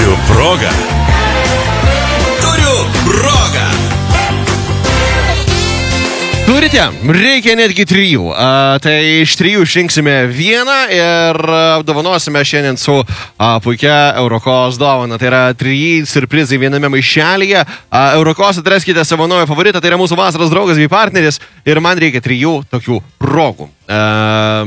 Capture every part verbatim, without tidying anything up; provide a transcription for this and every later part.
Turiu progą. Turiu progą. Turite? Reikia netgi trijų. A, tai iš trijų išrinksime vieną ir apdovanosime šiandien su a, puikia Eurokos dovana. Tai yra trijai surprizai viename maišelyje. A, Eurokos atraskite savo naują favoritą, tai yra mūsų vasaros draugas bei partneris. Ir man reikia trijų tokių progų. A,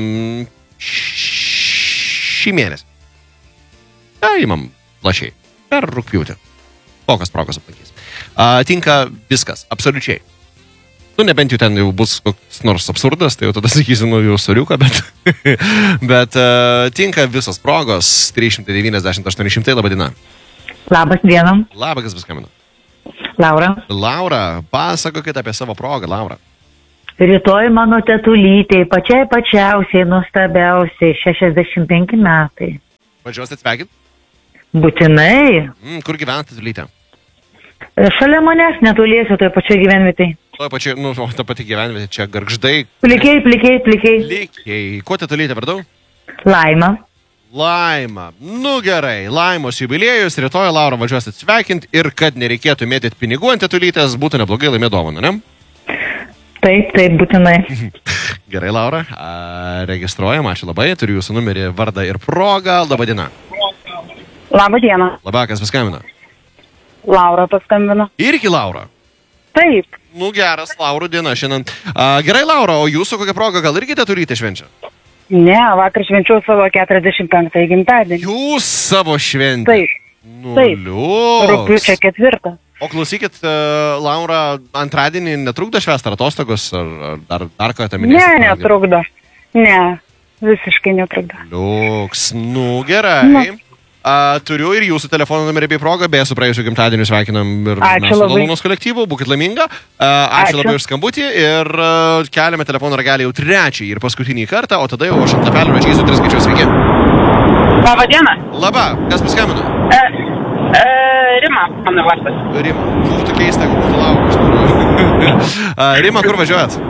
šį mėnesį. Tai imam plačiai. Per rugpjūtį. Kokios progos aplankys. A, tinka viskas. Absoliučiai. Nu, nebent jau ten jau bus koks nors absurdas, tai jau tada sakysiu, nu, jau suriuką, bet, bet uh, tinka visos progos, trys šimtai devyniasdešimt aštuoni šimtai, laba diena. Labas dienam. Labas, kas paskambino. Laura. Laura, pasakokit apie savo progą, Laura. Rytoj mano tetulytė, pačiai pačiausiai, nuostabiausiai, šešiasdešimt penki metai. Važiuosit sveikint? Būtinai. Mm, kur gyvena tetulytė? Šalia manęs netoliesi, toje pačioje gyvenvietėje. Toje pačioje, nu, o ta pati gyvenvietė, čia Gargždai. Plikiai, plikiai, plikiai. Plikiai. Kuo tetulytė vardu? Laima. Laima. Nu gerai, Laimos jubiliejus, rytoj Laura važiuosit sveikint ir kad nereikėtų mėtyti pinigų ant tetulytės, būtų neblogai laimėti dovaną, ne? Taip, taip, būtinai. Gerai, Laura, a, registruojam, ačiū labai, turiu jūsų numerį, vardą ir progą. Labą dieną. Labą dieną. Labą, kas paskambino? Laura paskambino. Irgi Laura. Taip. Nu geras, Laurų diena šiandien. A, gerai, Laura, o jūsų kokią progą gal irgi tetulytė švenčia? Ne, vakar švenčiau savo keturiasdešimt penktąjį gimtadienį. Jūs savo šventę? Taip. Nu, Taip. liuks. Rugpjūčio ketvirtą. O klausykit, Laura, antradienį netrukdo švęsti ar atostogos, ar, ar dar, dar kartą minėsit? Ne, netrukdo. Ne, visiškai netrukdo. Liuks, nu gerai. Nu. A, turiu ir jūsų telefono numerį bei progą, beje, su praėjusiu gimtadieniu sveikinam ir Ačiū mes su labai. Dalunos kolektyvu, būkit laiminga. A, ačiū, Ačiū. labai už skambutį ir a, keliame telefono ragelį jau trečiąjį ir paskutinį kartą, o tada jau aš ant lapelio rašysiu tris skaičius. Sveiki. Labą dieną. Labą, kas paskambino? E, e, Rima, mano vardas. Rima. Būtų keista, kad būtų Laura. aš noriu. A, Rima, kur važiuojat?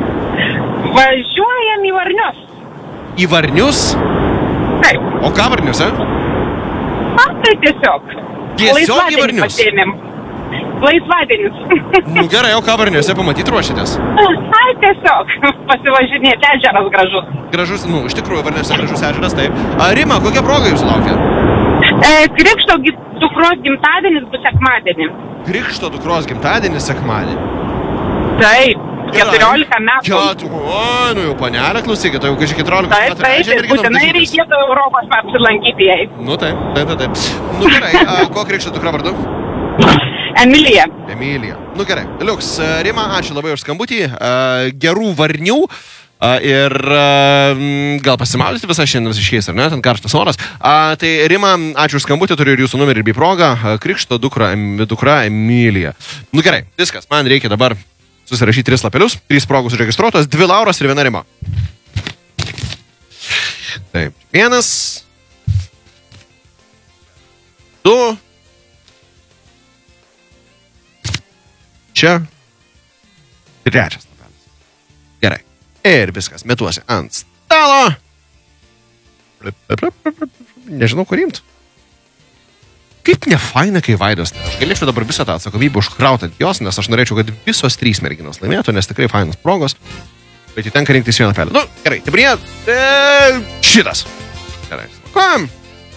Važiuojam į Varnius. Į Varnius? Taip. O ką Varniuose? A, tai tiesiog. Tiesiog į Laisvadienį Varnius? pasiėmėm. Laisvadienis. Nu gerai, o ką Varniuose pamatyti ruošitės? Ai, tiesiog. Pasivažinėti, ežeras gražus. Gražus, nu, iš tikrųjų, Varniuose gražus ežeras, taip. A, Rima, kokia proga jūsų laukia? E, Krikšto gi- dukros gimtadienis bus sekmadienį. Krikšto dukros gimtadienis sekmadienį. Taip. keturiolika metų. Ketu, o, nu jau panelė, klausykit, tai jau kažkiek keturiolika Taip, metų. taip, ežia ir merginom būtinai dažytis. reikėtų Europos apsilankyti jai. Nu taip, taip, taip, taip. Nu gerai, a, ko Krikšto dukra vardu? Emilija. Emilija. Nu gerai, liuks, Rima, ačiū labai už skambutį, a, gerų varnių. A, ir a, m, gal pasimaudyti visą šiandien iškeis, ar ne, ten karštas oras. A, tai Rima, ačiū už skambutį, turiu ir jūsų numerį bei progą. A, Krikšto dukra, em, dukra Emilija. Nu gerai, viskas, man reikia dabar susirašyti tris lapelius, trys progos užregistruotos, dvi Lauros ir viena Rima. Taip, vienas, du, čia, trečias lapelis. Gerai, ir viskas, metuosi ant stalo. Nežinau, kur imti. Kaip nefaina, kai Vaidos. Aš galėčiau dabar visą tą atsakomybę užkraut ant jos, nes aš norėčiau, kad visos trys merginos laimėtų, nes tikrai fainas progos. Bet jį tenka rinktis vieną pelę. Nu, gerai, tebrie, e, šitas. Gerai, smakom.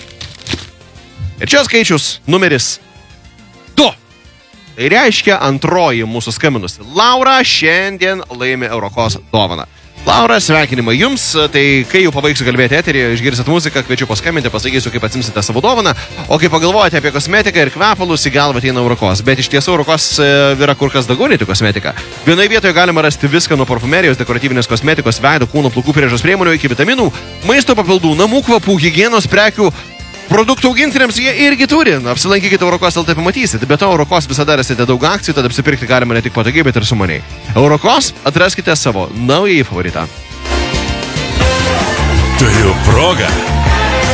Ir čia skaičius numeris du. Tai reiškia antroji mūsų skambinusi Laura šiandien laimi Eurokos dovaną. Laura, sveikinimai jums, tai kai jau pabaigsiu kalbėti eterį, išgirsit muziką, kviečiu paskambinti, pasakysiu, kaip atsimsite savo dovaną, o kai pagalvojate apie kosmetiką ir kvepalus, į galvą ateina Eurokos. Bet iš tiesų Eurokos yra kur kas daugiau nei tik kosmetika. Vienoje vietoje galima rasti viską nuo parfumerijos, dekoratyvinės kosmetikos, veido, kūno, plaukų priežiūros priemonių iki vitaminų, maisto papildų, namų kvapų, higienos prekių. Produktų augintiniams jie irgi turi. Apsilankykite Eurokos L T, pamatysit. Be to, Eurokos visada rasite daug akcijų, tad apsipirkti galima ne tik patogiai, bet ir sumaniai. Eurokos, atraskite savo naująjį favoritą. Turiu progą.